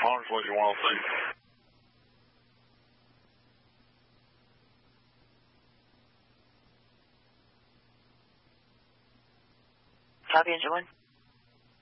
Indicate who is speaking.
Speaker 1: monitor's what you want to see.
Speaker 2: Copy, Engine 1.